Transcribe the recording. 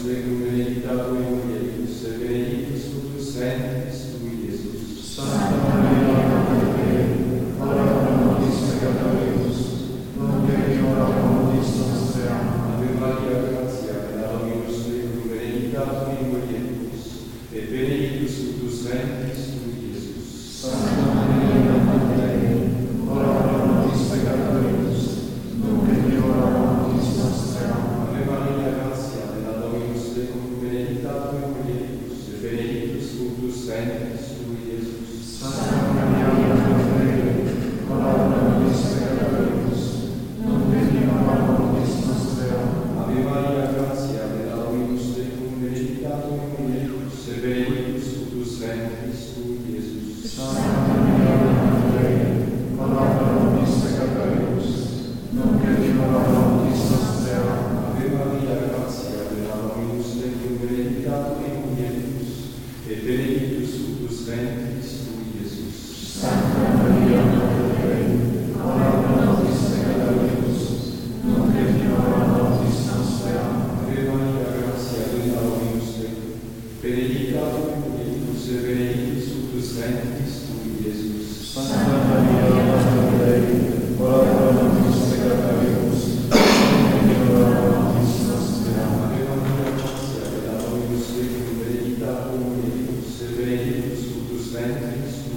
tecum, benedicta tui mulieribus, et benedictus fructus ventris tui, Iesus. Santa Maria, Mater Dei, ora pro nobis peccatoribus, nunc et in hora mortis nostrae. Amen. Ave Maria, gratia plena, Dominus tecum, benedicta tui mulieribus, et benedictus fructus ventris tui, Iesus. Santa Maria, Mater Dei, ora pro nobis peccatoribus, nunc et in hora mortis nostrae. Amen. Ave Maria, gratia plena, Dominus tecum, benedicta tui mulieribus, et benedictus fructus ventris tui, Iesus. Santa Maria, Mater Dei, ora pro nobis peccatoribus, nunc et in hora mortis nostrae. Amen. Ave Maria, gratia plena, Dominus tecum, benedicta tui mulieribus, et benedictus fructus ventris tui, Iesus. Santa Maria, Mater Dei, ora pro nobis peccatoribus, nunc et in hora mortis nostrae. Amen. Ave Maria, gratia plena, Dominus tecum, benedicta tui mulieribus, et benedictus fructus ventris tui, Iesus. Santa Maria, Mater Dei, ora pro nobis peccatoribus, nunc et in hora mortis nostrae. Amen. Ave Maria, gratia plena, Dominus tecum, benedicta tui mulieribus, et benedictus fructus ventris tui, Iesus. Santa Maria, Mater Dei, ora pro nobis peccatoribus, nunc et in hora mortis nostrae. Amen. Ave Maria, gratia plena, Dominus tecum, benedicta tui mulieribus, et benedictus fructus ventris